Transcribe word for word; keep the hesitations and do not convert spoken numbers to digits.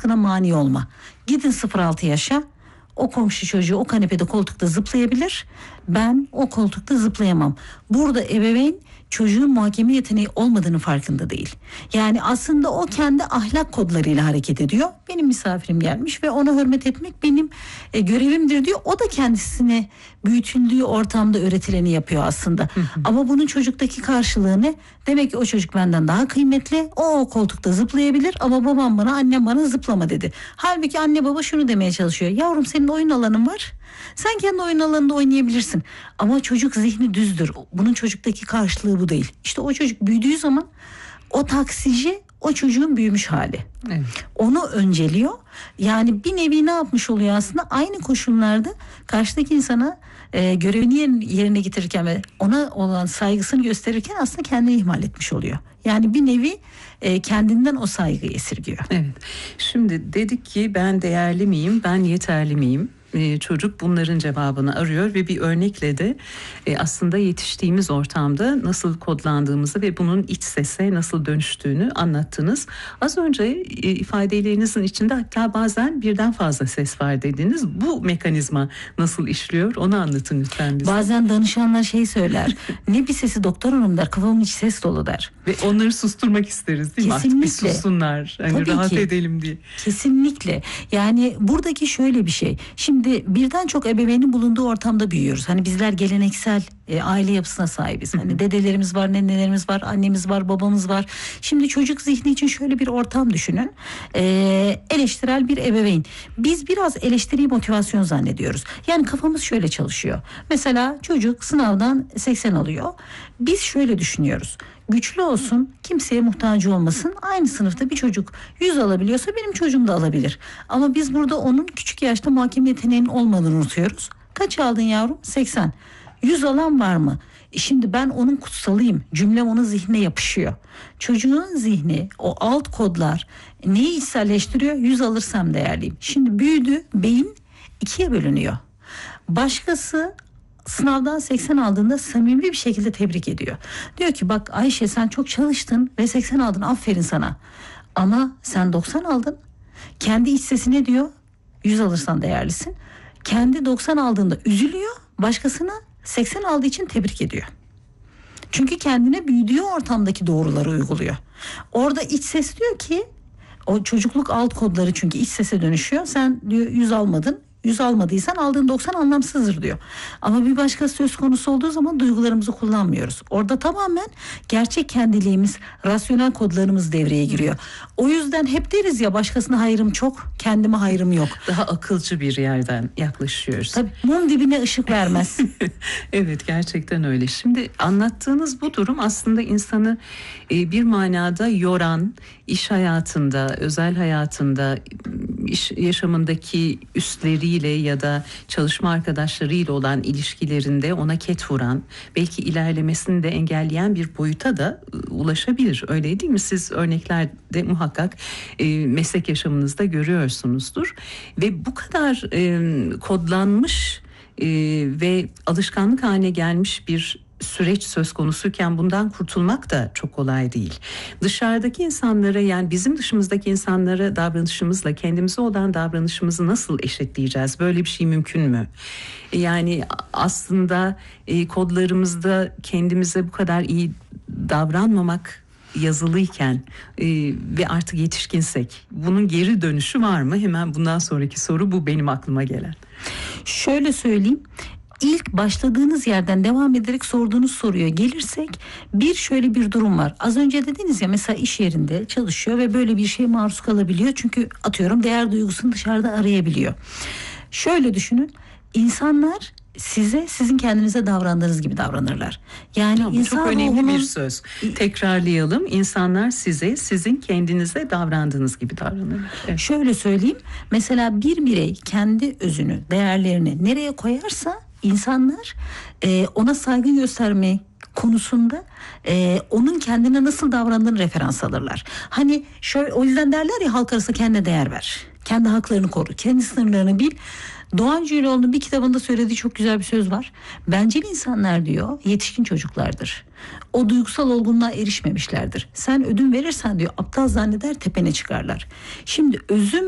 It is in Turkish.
sakına mani olma. Gidin sıfır altı yaşa. O komşu çocuğu o kanepede koltukta zıplayabilir. Ben o koltukta zıplayamam. Burada ebeveyn çocuğun muhakeme yeteneği olmadığını farkında değil. Yani aslında o kendi ahlak kodlarıyla hareket ediyor. Benim misafirim gelmiş ve ona hürmet etmek benim e, görevimdir diyor. O da kendisine büyütüldüğü ortamda öğretileni yapıyor aslında. Hı hı. Ama bunun çocuktaki karşılığı ne? Demek ki o çocuk benden daha kıymetli. O, o koltukta zıplayabilir ama babam bana, annem bana zıplama dedi. Halbuki anne baba şunu demeye çalışıyor. Yavrum, senin oyun alanın var. Sen kendi oyun alanında oynayabilirsin. Ama çocuk zihni düzdür. Bunun çocuktaki karşılığı bu değil. İşte o çocuk büyüdüğü zaman o taksici o çocuğun büyümüş hali. Evet. Onu önceliyor. Yani bir nevi ne yapmış oluyor aslında? Aynı koşullarda karşıdaki insana e, görevini yerine getirirken ve ona olan saygısını gösterirken aslında kendini ihmal etmiş oluyor. Yani bir nevi e, kendinden o saygıyı esirgiyor. Evet. Şimdi dedik ki ben değerli miyim, ben yeterli miyim? Ee, çocuk bunların cevabını arıyor ve bir örnekle de e, aslında yetiştiğimiz ortamda nasıl kodlandığımızı ve bunun iç sese nasıl dönüştüğünü anlattınız. Az önce e, ifadelerinizin içinde hatta bazen birden fazla ses var dediniz. Bu mekanizma nasıl işliyor, onu anlatın lütfen bize. Bazen danışanlar şey söyler. Ne bir sesi doktor hanım der, kafamın içi ses dolu der. Ve onları susturmak isteriz değil Kesinlikle. mi? Artık bir sussunlar. Hani Tabii rahat ki. edelim diye. Kesinlikle. Yani buradaki şöyle bir şey. Şimdi birden çok ebeveynin bulunduğu ortamda büyüyoruz. Hani bizler geleneksel e, aile yapısına sahibiz. Hani dedelerimiz var, nenelerimiz var, annemiz var, babamız var. Şimdi çocuk zihni için şöyle bir ortam düşünün. E, eleştirel bir ebeveyn. Biz biraz eleştiriyi motivasyon zannediyoruz. Yani kafamız şöyle çalışıyor. Mesela çocuk sınavdan seksen alıyor. Biz şöyle düşünüyoruz. Güçlü olsun, kimseye muhtacı olmasın. Aynı sınıfta bir çocuk yüz alabiliyorsa benim çocuğum da alabilir. Ama biz burada onun küçük yaşta muhakeme yeteneğinin olmadığını unutuyoruz. Kaç aldın yavrum? seksen. yüz alan var mı? E şimdi ben onun kutsalıyım. Cümlem onun zihnine yapışıyor. Çocuğun zihni, o alt kodlar neyi içselleştiriyor? yüz alırsam değerliyim. Şimdi büyüdü, beyin ikiye bölünüyor. Başkası sınavdan seksen aldığında samimi bir şekilde tebrik ediyor. Diyor ki bak Ayşe, sen çok çalıştın ve seksen aldın, aferin sana. Ama sen doksan aldın. Kendi iç sesi ne diyor? yüz alırsan değerlisin. Kendi doksan aldığında üzülüyor. Başkasına seksen aldığı için tebrik ediyor. Çünkü kendine büyüdüğü ortamdaki doğruları uyguluyor. Orada iç ses diyor ki, o çocukluk alt kodları çünkü iç sese dönüşüyor. Sen diyor yüz almadın. yüz almadıysan aldığın doksan anlamsızdır diyor. Ama bir başka söz konusu olduğu zaman duygularımızı kullanmıyoruz. Orada tamamen gerçek kendiliğimiz, rasyonel kodlarımız devreye giriyor. O yüzden hep deriz ya, başkasına hayrım çok, kendime hayrım yok. Daha akılcı bir yerden yaklaşıyoruz. Tabii mum dibine ışık vermez. Evet, gerçekten öyle. Şimdi anlattığınız bu durum aslında insanı bir manada yoran, iş hayatında, özel hayatında, iş yaşamındaki üstleriyle ya da çalışma arkadaşlarıyla olan ilişkilerinde ona ket vuran, belki ilerlemesini de engelleyen bir boyuta da ulaşabilir. Öyle değil mi? Siz örneklerde muhakkak e, meslek yaşamınızda görüyorsunuzdur. Ve bu kadar e, kodlanmış e, ve alışkanlık haline gelmiş bir süreç söz konusuyken bundan kurtulmak da çok kolay değil. Dışarıdaki insanlara, yani bizim dışımızdaki insanlara davranışımızla kendimize olan davranışımızı nasıl eşitleyeceğiz? Böyle bir şey mümkün mü? Yani aslında e, kodlarımızda kendimize bu kadar iyi davranmamak yazılıyken e, ve artık yetişkinsek bunun geri dönüşü var mı? Hemen bundan sonraki soru bu benim aklıma gelen. Şöyle söyleyeyim. İlk başladığınız yerden devam ederek sorduğunuz soruya gelirsek, bir şöyle bir durum var. Az önce dediniz ya, mesela iş yerinde çalışıyor ve böyle bir şeye maruz kalabiliyor. Çünkü atıyorum değer duygusunu dışarıda arayabiliyor. Şöyle düşünün, insanlar size sizin kendinize davrandığınız gibi davranırlar. Yani tamam, insan çok önemli ruhunun... bir söz. Tekrarlayalım. İnsanlar size sizin kendinize davrandığınız gibi davranırlar. Evet. Şöyle söyleyeyim. Mesela bir birey kendi özünü, değerlerini nereye koyarsa insanlar e, ona saygı gösterme konusunda e, onun kendine nasıl davrandığını referans alırlar. Hani şöyle, o yüzden derler ya, halk arasında kendine değer ver. Kendi haklarını koru. Kendi sınırlarını bil. Doğan Cüceloğlu'nun bir kitabında söylediği çok güzel bir söz var. Bencil insanlar diyor yetişkin çocuklardır. O duygusal olgunluğa erişmemişlerdir. Sen ödün verirsen diyor aptal zanneder, tepene çıkarlar. Şimdi özüm